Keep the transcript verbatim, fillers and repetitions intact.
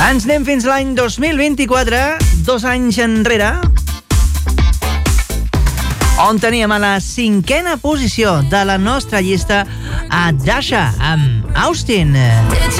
Ens anem fins l'any dos mil vint-i-quatre, dos anys enrere, on teníem a la cinquena posició de la nostra llista a Dasha amb Austin.